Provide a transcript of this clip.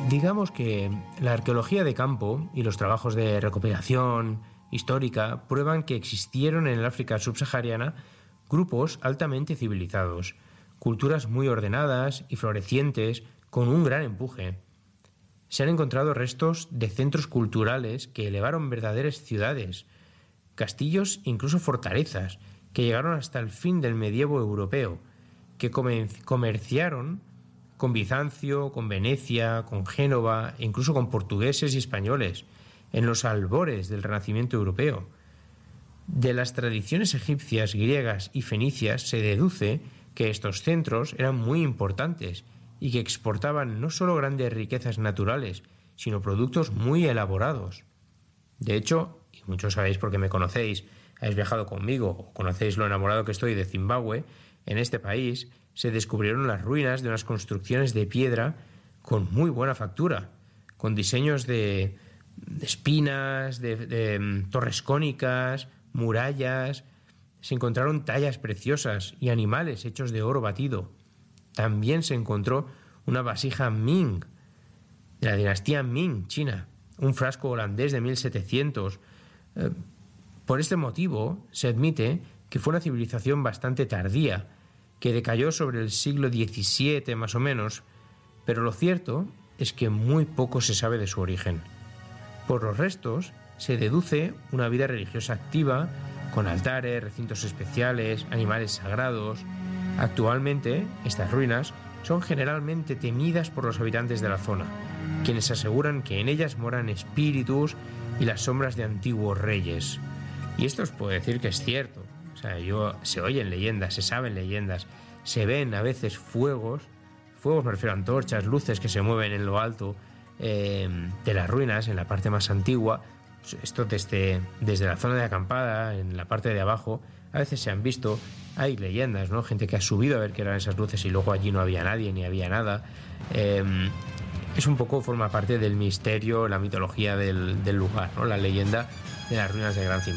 Digamos que la arqueología de campo y los trabajos de recopilación histórica prueban que existieron en el África subsahariana grupos altamente civilizados, culturas muy ordenadas y florecientes con un gran empuje. Se han encontrado restos de centros culturales que elevaron verdaderas ciudades, castillos e incluso fortalezas que llegaron hasta el fin del medievo europeo, que comerciaron con Bizancio, con Venecia, con Génova e incluso con portugueses y españoles, en los albores del Renacimiento europeo. De las tradiciones egipcias, griegas y fenicias se deduce que estos centros eran muy importantes y que exportaban no solo grandes riquezas naturales, sino productos muy elaborados. De hecho, y muchos sabéis porque me conocéis, habéis viajado conmigo o conocéis lo enamorado que estoy de Zimbabue, en este país se descubrieron las ruinas de unas construcciones de piedra con muy buena factura, con diseños de espinas, de torres cónicas, murallas. Se encontraron tallas preciosas y animales hechos de oro batido. También se encontró una vasija Ming, de la dinastía Ming, China, un frasco holandés de 1700. Por este motivo, se admite que fue una civilización bastante tardía, que decayó sobre el siglo XVII más o menos, pero lo cierto es que muy poco se sabe de su origen. Por los restos se deduce una vida religiosa activa, con altares, recintos especiales, animales sagrados. Actualmente, estas ruinas son generalmente temidas por los habitantes de la zona, quienes aseguran que en ellas moran espíritus y las sombras de antiguos reyes. Y esto os puedo decir que es cierto. O sea, se oyen leyendas, se saben leyendas, se ven a veces fuegos me refiero a antorchas, luces que se mueven en lo alto de las ruinas, en la parte más antigua. Esto desde la zona de acampada, en la parte de abajo, a veces se han visto, hay leyendas, ¿no? Gente que ha subido a ver qué eran esas luces y luego allí no había nadie ni había nada. Es un poco, forma parte del misterio, la mitología del lugar, ¿no? La leyenda de las ruinas de Gran Zimbabue.